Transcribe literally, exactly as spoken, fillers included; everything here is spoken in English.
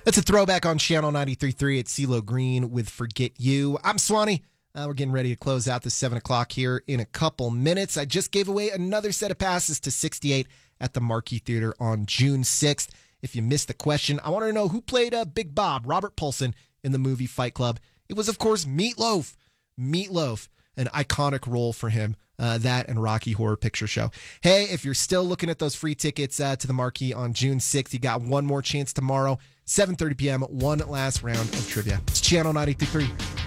That's a throwback on Channel ninety-three point three at CeeLo Green with Forget You. I'm Swanee. Uh, we're getting ready to close out the seven o'clock here in a couple minutes. I just gave away another set of passes to sixty-eight at the Marquee Theater on June sixth. If you missed the question, I want to know who played uh, Big Bob, Robert Paulson, in the movie Fight Club. It was, of course, Meatloaf. Meatloaf, an iconic role for him. Uh, that and Rocky Horror Picture Show. Hey, if you're still looking at those free tickets uh, to the Marquee on June sixth, you got one more chance tomorrow, seven thirty p.m., one last round of trivia. It's Channel ninety-three point three.